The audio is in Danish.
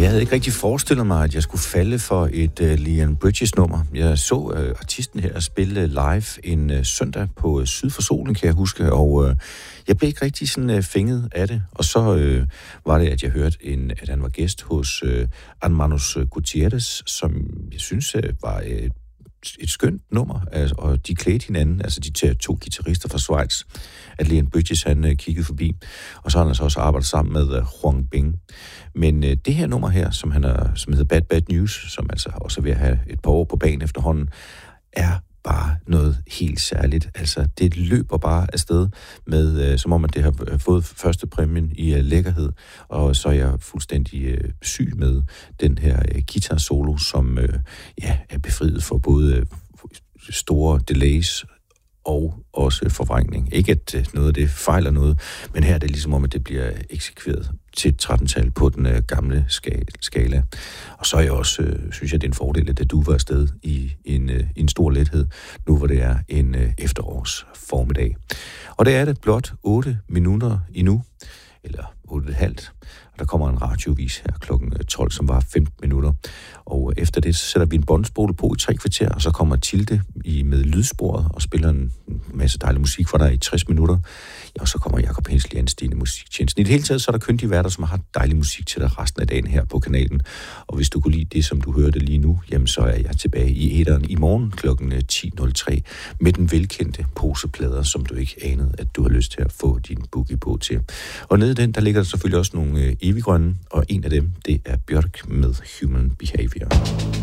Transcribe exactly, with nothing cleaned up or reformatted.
Jeg havde ikke rigtig forestillet mig, at jeg skulle falde for et uh, Leon Bridges-nummer. Jeg så uh, artisten her spille live en uh, søndag på uh, Syd for Solen, kan jeg huske, og uh, jeg blev ikke rigtig sådan uh, fænget af det. Og så uh, var det, at jeg hørte, en, at han var gæst hos uh, Hermanos Gutierrez, som jeg synes uh, var et et skønt nummer, altså, og de klædte hinanden, altså de to guitarister fra Schweiz, at Leon Bridges, han uh, kiggede forbi, og så har han altså også arbejdet sammen med uh, Huang Bing. Men uh, det her nummer her, som han er, som hedder Bad Bad News, som altså også vil have et par år på banen efterhånden, er bare noget helt særligt. Altså, det løber bare afsted med, uh, som om at det har fået første præmien i uh, lækkerhed, og så er jeg fuldstændig uh, syg med den her uh, guitar-solo, som uh, ja, er befriet for både uh, store delays og også forvrængning. Ikke at uh, noget af det fejler noget, men her er det ligesom om, at det bliver eksekveret til et tretten-tal på den uh, gamle ska- skala. Og så er jeg også, uh, synes jeg, det er en fordel, at du var afsted i en, uh, en stor lethed, nu hvor det er en uh, efterårs formiddag. Og det er det blot otte minutter endnu, eller otte og et halvt. Og der kommer en radiovis her klokken tolv, som var femten minutter. Og efter det, så sætter vi en båndspole på i tre kvarter, og så kommer Tilde i, med lydsporet og spiller en masse dejlig musik for dig i tres minutter. Ja, og så kommer Jakob Hensli og Stine Musiktjenesten. I det hele taget, så er der kyndige værter, som har dejlig musik til dig resten af dagen her på kanalen. Og hvis du kunne lide det, som du hørte lige nu, jamen så er jeg tilbage i æteren i morgen klokken ti nul tre med den velkendte poseplader, som du ikke anede, at du har lyst til at få din boogie på til. Og nede i den, der ligger der selvfølgelig også nogle eviggrønne, og en af dem, det er Bjørk med Human Behavior.